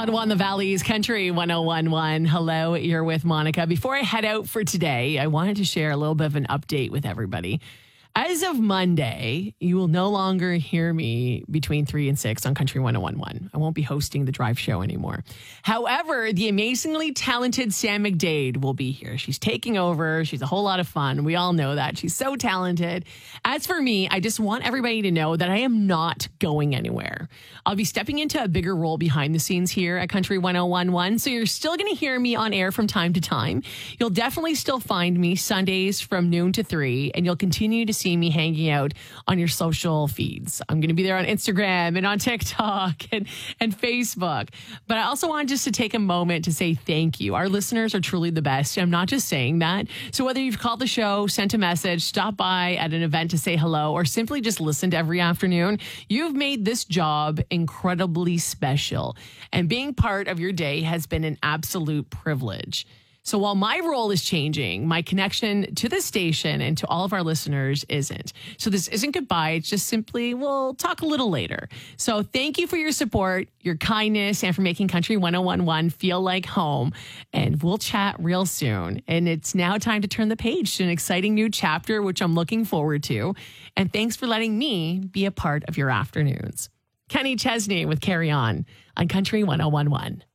1011 The Valley's Country 1011. Hello, you're with Monica. Before I head out for today, I wanted to share a little bit of an update with everybody. As of Monday, you will no longer hear me between 3 and 6 on Country 1011. I won't be hosting the drive show anymore. However, the amazingly talented Sam McDade will be here. She's taking over. She's a whole lot of fun. We all know that. She's so talented. As for me, I just want everybody to know that I am not going anywhere. I'll be stepping into a bigger role behind the scenes here at Country 1011. So you're still going to hear me on air from time to time. You'll definitely still find me Sundays from noon to 3, and you'll continue to see me hanging out on your social feeds. I'm going to be there on Instagram and on TikTok and Facebook. But I also want just to take a moment to say thank you. Our listeners are truly the best. I'm not just saying that. So whether you've called the show, sent a message, stopped by at an event to say hello, or simply just listened every afternoon, you've made this job incredibly special. And being part of your day has been an absolute privilege. So while my role is changing, my connection to the station and to all of our listeners isn't. So this isn't goodbye. It's just simply, we'll talk a little later. So thank you for your support, your kindness, and for making Country 1011 feel like home. And we'll chat real soon. And it's now time to turn the page to an exciting new chapter, which I'm looking forward to. And thanks for letting me be a part of your afternoons. Kenny Chesney with Carry On Country 1011.